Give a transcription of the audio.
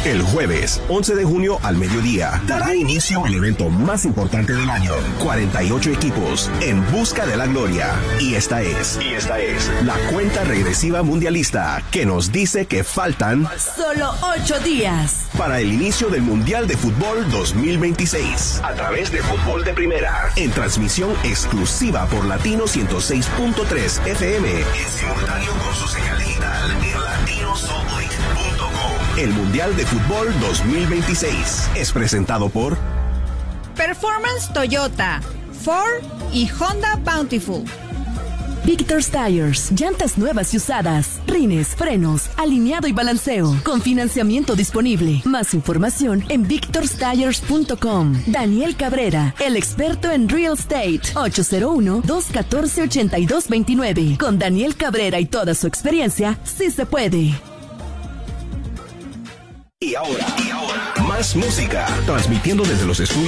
El jueves 11 de junio al mediodía dará inicio el evento más importante del año. 48 equipos en busca de la gloria. Y esta es la cuenta regresiva mundialista que nos dice que faltan solo 8 días para el inicio del Mundial de Fútbol 2026. A través de Fútbol de Primera. En transmisión exclusiva por Latino 106.3 FM. En simultáneo con su señal digital en latinosolid.com. El Mundial de Fútbol 2026 es presentado por Performance Toyota, Ford y Honda Bountiful. Victor's Tires, llantas nuevas y usadas, rines, frenos, alineado y balanceo, con financiamiento disponible. Más información en victorstires.com. Daniel Cabrera, el experto en real estate, 801-214-8229. Con Daniel Cabrera y toda su experiencia, sí se puede. Y ahora, más música, transmitiendo desde los estudios